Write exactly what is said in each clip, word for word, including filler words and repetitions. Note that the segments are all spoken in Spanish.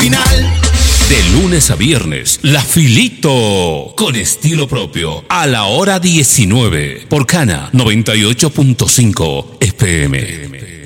final. De lunes a viernes, La Filito, con estilo propio, a la hora diecinueve, por Cana noventa y ocho punto cinco F M.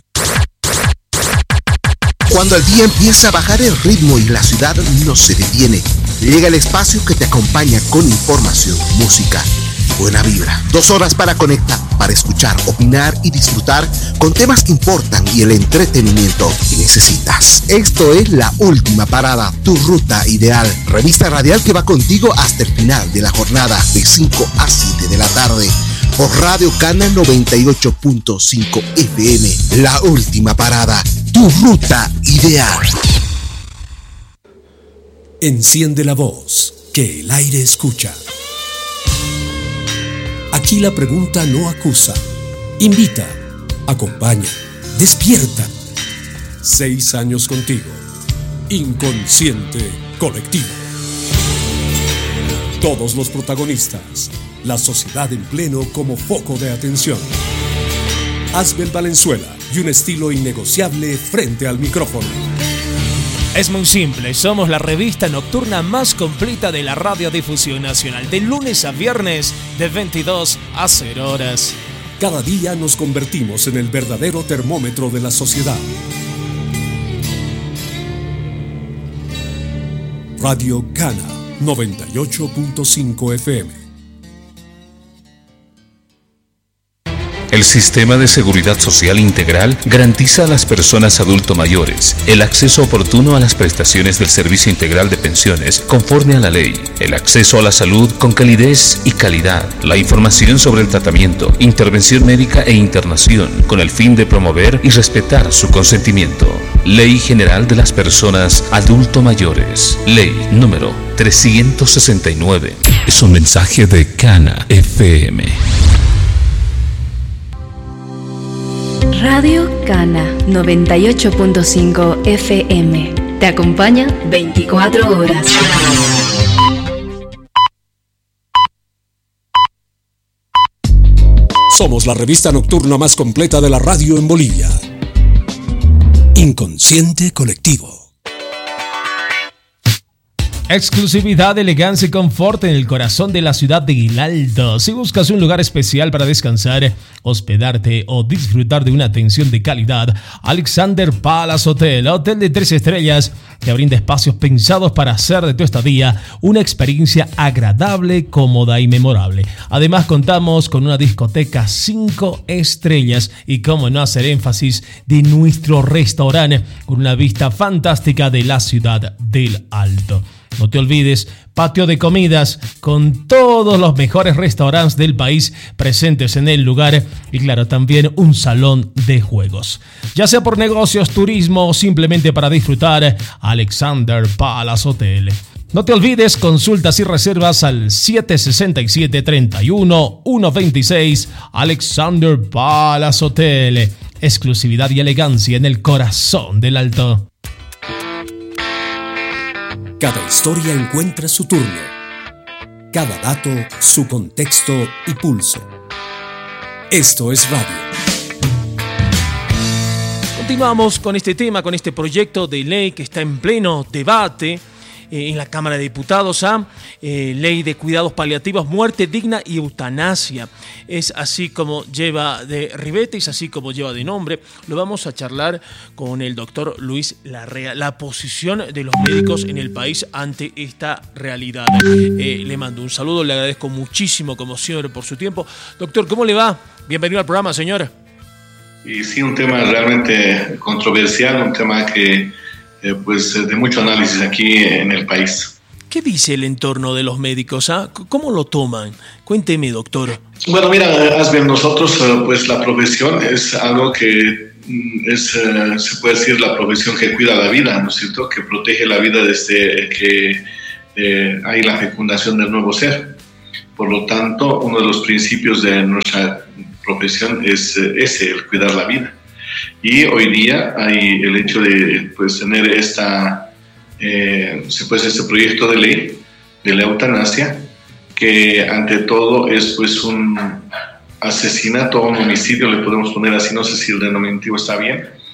Cuando el día empieza a bajar el ritmo y la ciudad no se detiene, llega el espacio que te acompaña con información, música, buena vibra. Dos horas para conectar, para escuchar, opinar y disfrutar con temas que importan y el entretenimiento que necesitas. Esto es La Última Parada, tu ruta ideal. Revista radial que va contigo hasta el final de la jornada, de cinco a siete de la tarde. Por Radio Cana noventa y ocho punto cinco F M. La Última Parada, tu ruta ideal. Enciende la voz, que el aire escucha. Aquí la pregunta no acusa, invita, acompaña, despierta. Seis años contigo. Inconsciente colectivo. Todos los protagonistas. La sociedad en pleno como foco de atención. Asbel Valenzuela y un estilo innegociable frente al micrófono. Es muy simple, somos la revista nocturna más completa de la radiodifusión nacional, de lunes a viernes, de veintidós a cero horas. Cada día nos convertimos en el verdadero termómetro de la sociedad. Radio Cana noventa y ocho punto cinco F M. El Sistema de Seguridad Social Integral garantiza a las personas adulto mayores el acceso oportuno a las prestaciones del Servicio Integral de Pensiones conforme a la ley, el acceso a la salud con calidez y calidad, la información sobre el tratamiento, intervención médica e internación con el fin de promover y respetar su consentimiento. Ley General de las Personas Adulto Mayores, Ley número trescientos sesenta y nueve. Es un mensaje de Cana F M. Radio Cana noventa y ocho punto cinco F M. Te acompaña veinticuatro horas. Somos la revista nocturna más completa de la radio en Bolivia. Inconsciente colectivo. Exclusividad, elegancia y confort en el corazón de la ciudad de Guilaldo. Si buscas un lugar especial para descansar, hospedarte o disfrutar de una atención de calidad, Alexander Palace Hotel, hotel de tres estrellas que brinda espacios pensados para hacer de tu estadía una experiencia agradable, cómoda y memorable. Además, contamos con una discoteca cinco estrellas y, cómo no hacer énfasis, de nuestro restaurante con una vista fantástica de la ciudad del Alto. No te olvides, patio de comidas con todos los mejores restaurantes del país presentes en el lugar y, claro, también un salón de juegos. Ya sea por negocios, turismo o simplemente para disfrutar, Alexander Palace Hotel. No te olvides, consultas y reservas al siete seis siete, tres uno, uno dos seis. Alexander Palace Hotel. Exclusividad y elegancia en el corazón del Alto. Cada historia encuentra su turno. Cada dato, su contexto y pulso. Esto es radio. Continuamos con este tema, con este proyecto de ley que está en pleno debate eh, en la Cámara de Diputados, ¿ah? eh, Ley de Cuidados Paliativos, Muerte Digna y Eutanasia. Es así como lleva de ribete, es así como lleva de nombre. Lo vamos a charlar con el doctor Luis Larrea, la posición de los médicos en el país ante esta realidad. Eh, le mando un saludo, le agradezco muchísimo, como siempre, por su tiempo. Doctor, ¿cómo le va? Bienvenido al programa, señor. Y sí, un tema realmente controversial, un tema que eh, pues de mucho análisis aquí en el país. ¿Qué dice el entorno de los médicos? ¿Ah? ¿Cómo lo toman? Cuénteme, doctor. Bueno, mira, Asbel, nosotros pues la profesión es algo que es, eh, se puede decir, la profesión que cuida la vida, ¿no es cierto? Que protege la vida desde que eh, hay la fecundación del nuevo ser. Por lo tanto, uno de los principios de nuestra profesión es ese, el cuidar la vida. Y hoy día hay el hecho de pues, tener esta, eh, pues, este proyecto de ley de la eutanasia, que ante todo es pues, un asesinato o un homicidio, le podemos poner así, no sé si el denominativo está bien,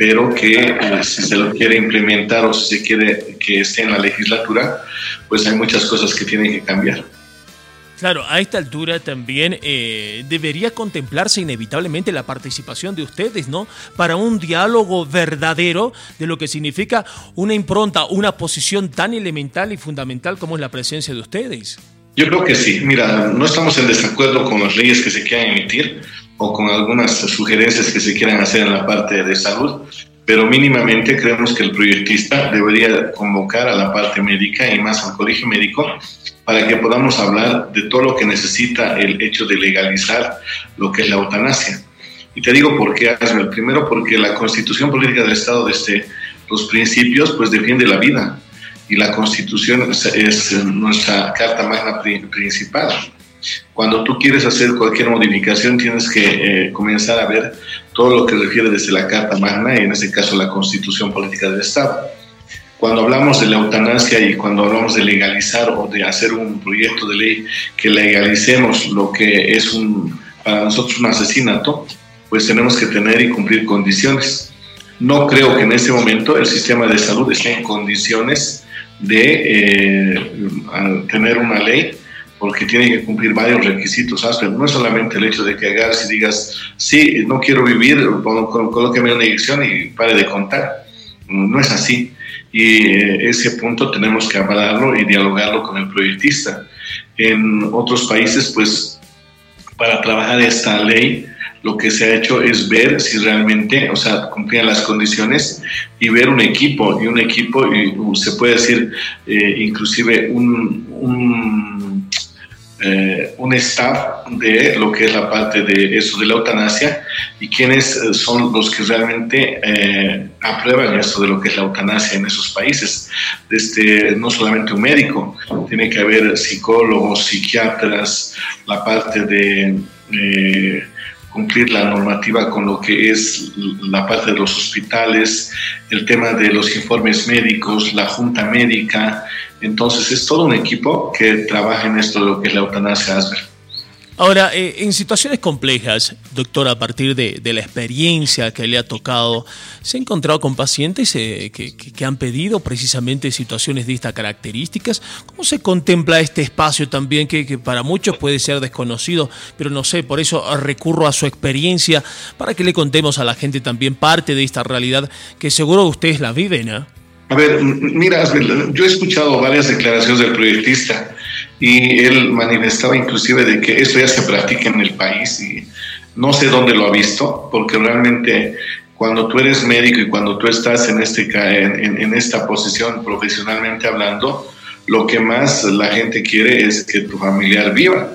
pero que eh, si se lo quiere implementar o si se quiere que esté en la legislatura, pues hay muchas cosas que tienen que cambiar. Claro, a esta altura también eh, debería contemplarse inevitablemente la participación de ustedes, ¿no? Para un diálogo verdadero de lo que significa una impronta, una posición tan elemental y fundamental como es la presencia de ustedes. Yo creo que sí. Mira, no estamos en desacuerdo con las leyes que se quieran emitir o con algunas sugerencias que se quieran hacer en la parte de salud, pero mínimamente creemos que el proyectista debería convocar a la parte médica y más al colegio médico para que podamos hablar de todo lo que necesita el hecho de legalizar lo que es la eutanasia. Y te digo por qué, Asbel. Primero, porque la Constitución Política del Estado, desde los principios, pues defiende la vida. Y la Constitución es, es nuestra carta magna principal. Cuando tú quieres hacer cualquier modificación, tienes que eh, comenzar a ver todo lo que refiere desde la carta magna, y en este caso la Constitución Política del Estado. Cuando hablamos de la eutanasia y cuando hablamos de legalizar o de hacer un proyecto de ley que legalicemos lo que es un, para nosotros un asesinato, pues tenemos que tener y cumplir condiciones. No creo que en este momento el sistema de salud esté en condiciones de eh, tener una ley, porque tiene que cumplir varios requisitos. No es solamente el hecho de que agarres y digas, sí, no quiero vivir, colóqueme una inyección y pare de contar. No es así. Y eh, ese punto tenemos que avalarlo y dialogarlo con el proyectista. En otros países, pues, para trabajar esta ley, lo que se ha hecho es ver si realmente, o sea, cumplían las condiciones y ver un equipo, y un equipo, y se puede decir, eh, inclusive un, un, eh, un staff de lo que es la parte de eso, de la eutanasia, y quiénes son los que realmente eh, aprueban esto de lo que es la eutanasia en esos países. Desde, no solamente un médico, tiene que haber psicólogos, psiquiatras, la parte de eh, cumplir la normativa con lo que es la parte de los hospitales, el tema de los informes médicos, la junta médica. Entonces es todo un equipo que trabaja en esto de lo que es la eutanasia, Asbel. Ahora, eh, en situaciones complejas, doctor, a partir de, de la experiencia que le ha tocado, ¿se ha encontrado con pacientes eh, que, que, que han pedido precisamente situaciones de estas características? ¿Cómo se contempla este espacio también que, que para muchos puede ser desconocido? Pero no sé, por eso recurro a su experiencia para que le contemos a la gente también parte de esta realidad que seguro ustedes la viven, ¿eh? A ver, mira, yo he escuchado varias declaraciones del proyectista y él manifestaba inclusive de que esto ya se practica en el país, y no sé dónde lo ha visto, porque realmente cuando tú eres médico y cuando tú estás en, este, en, en esta posición profesionalmente hablando, lo que más la gente quiere es que tu familiar viva.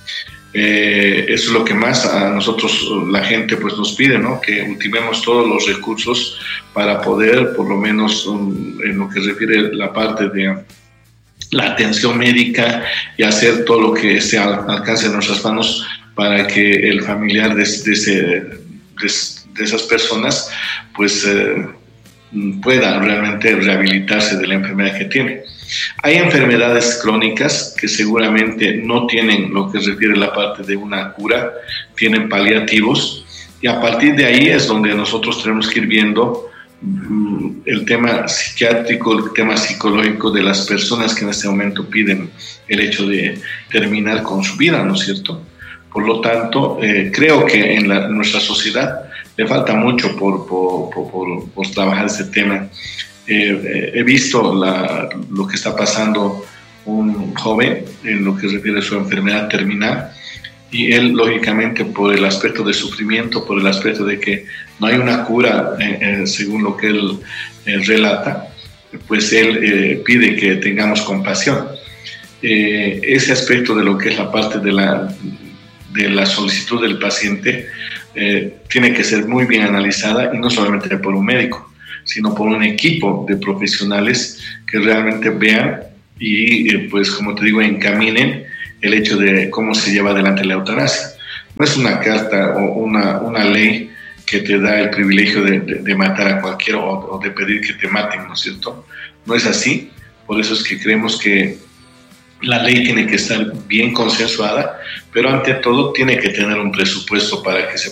Eh, eso es lo que más a nosotros la gente pues nos pide, ¿no? Que ultimemos todos los recursos para poder, por lo menos um, en lo que refiere la parte de la atención médica, y hacer todo lo que esté al alcance de nuestras manos para que el familiar de, de, ese, de, de esas personas pues eh, pueda realmente rehabilitarse de la enfermedad que tiene. Hay enfermedades crónicas que seguramente no tienen lo que refiere a la parte de una cura, tienen paliativos, y a partir de ahí es donde nosotros tenemos que ir viendo mm, el tema psiquiátrico, el tema psicológico de las personas que en este momento piden el hecho de terminar con su vida, ¿no es cierto? Por lo tanto, eh, creo que en, la, en nuestra sociedad le falta mucho por, por, por, por, por trabajar este tema. Eh, he visto la, lo que está pasando un joven en lo que refiere a su enfermedad terminal, y él, lógicamente, por el aspecto de sufrimiento, por el aspecto de que no hay una cura eh, eh, según lo que él eh, relata, pues él eh, pide que tengamos compasión. Eh, ese aspecto de lo que es la parte de la, de la solicitud del paciente eh, tiene que ser muy bien analizada, y no solamente por un médico, sino por un equipo de profesionales que realmente vean y, pues, como te digo, encaminen el hecho de cómo se lleva adelante la eutanasia. No es una carta o una, una ley que te da el privilegio de, de, de matar a cualquiera o, o de pedir que te maten, ¿no es cierto? No es así. Por eso es que creemos que la ley tiene que estar bien consensuada, pero ante todo tiene que tener un presupuesto para que se